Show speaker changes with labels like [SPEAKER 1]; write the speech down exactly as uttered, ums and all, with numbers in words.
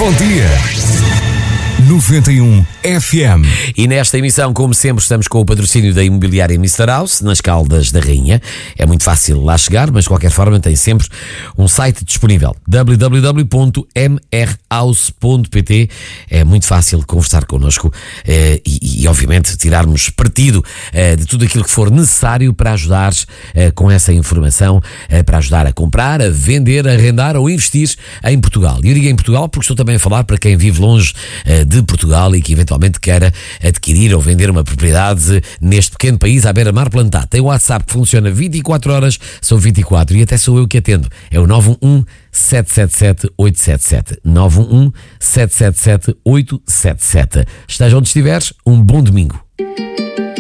[SPEAKER 1] Bom dia. noventa e um F M.
[SPEAKER 2] E nesta emissão, como sempre, estamos com o patrocínio da Imobiliária mister House, nas Caldas da Rainha. É muito fácil lá chegar, mas de qualquer forma tem sempre um site disponível, w w w ponto m r house ponto p t. É muito fácil conversar connosco eh, e, e, obviamente, tirarmos partido eh, de tudo aquilo que for necessário para ajudar eh, com essa informação, eh, para ajudar a comprar, a vender, a arrendar ou investir em Portugal. E eu digo em Portugal porque estou também a falar para quem vive longe eh, de Portugal e que eventualmente queira adquirir ou vender uma propriedade neste pequeno país à beira-mar plantado. Tem o WhatsApp que funciona vinte e quatro horas, são vinte e quatro, e até sou eu que atendo. É o nove um um, sete sete sete, oito sete sete. nove um um, sete sete sete, oito sete sete. Esteja onde estiveres, um bom domingo.